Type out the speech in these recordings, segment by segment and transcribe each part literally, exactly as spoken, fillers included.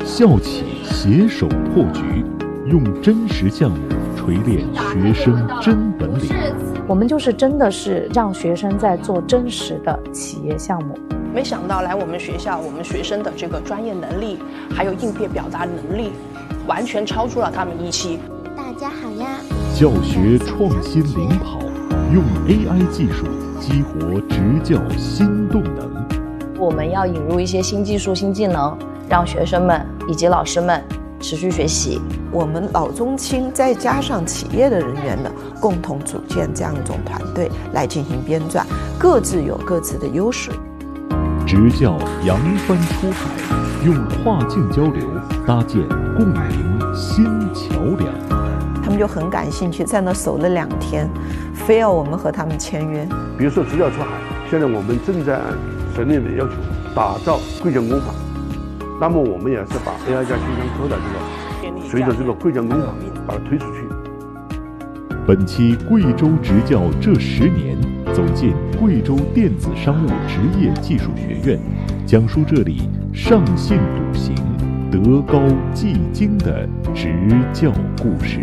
校企携手破局，用真实项目锤炼学生真本领。 我们就是真的是让学生在做真实的企业项目。 没想到来我们学校，我们学生的这个专业能力，还有应变表达能力，完全超出了他们预期。 大家好呀！ 教学创新领跑，用 A I 技术激活执教新动能。 我们要引入一些新技术、新技能，让学生们以及老师们持续学习。 我们老中青再加上企业的人员呢，共同组建这样一种团队来进行编撰，各自有各自的优势。 执教扬帆出海，用跨境交流搭建共赢新桥梁。 他们就很感兴趣，在那守了两天，非要我们和他们签约。 比如说执教出海，现在我们正在按省里的要求打造贵江工坊，那么我们也是把 A I 加新疆科的这个，随着这个贵江工坊把它推出去。 本期贵州执教这十年，走进贵州电子商务职业技术学院，讲述这里上信笃行、德高继精的执教故事。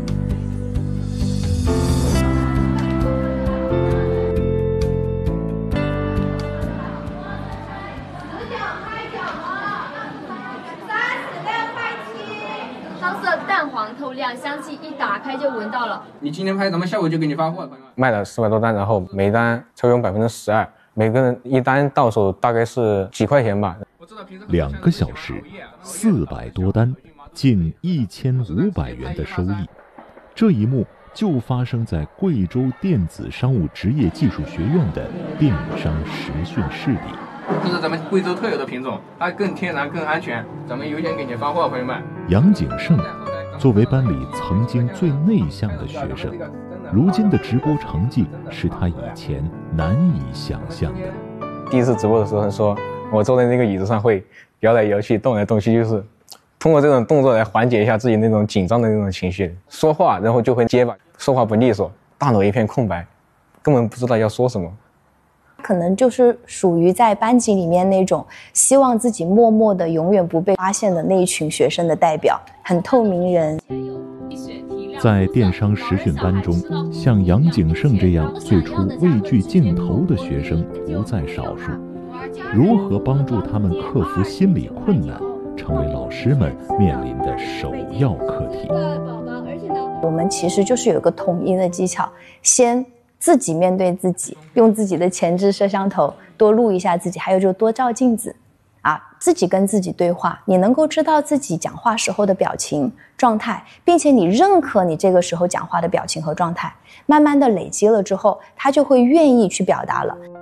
淡黄透亮，香气一打开就闻到了。 你今天拍，咱们下午就给你发货。 卖了四百多单，然后每单抽佣百分之十二，每个人一单到手大概是几块钱吧。 两个小时，四百多单，近一千五百元的收益。这一幕就发生在贵州电子商务职业技术学院的电商实训室里。 这是咱们贵州特有的品种，它更天然、更安全。咱们优先给你发货，朋友们。 杨景胜作为班里曾经最内向的学生，如今的直播成绩是他以前难以想象的。 第一次直播的时候说，我坐在那个椅子上会摇来摇去、动来动去，就是通过这种动作来缓解一下自己那种紧张的那种情绪。说话然后就会结巴，说话不利索，大脑一片空白，根本不知道要说什么。 可能就是属于在班级里面那种希望自己默默的永远不被发现的那一群学生的代表，很透明人。 在电商实训班中，像杨景胜这样最初畏惧镜头的学生不在少数。如何帮助他们克服心理困难，成为老师们面临的首要课题。 我们其实就是有个统一的技巧，先自己面对自己，用自己的前置摄像头多录一下自己，还有就多照镜子啊，自己跟自己对话，你能够知道自己讲话时候的表情状态，并且你认可你这个时候讲话的表情和状态，慢慢的累积了之后，他就会愿意去表达了。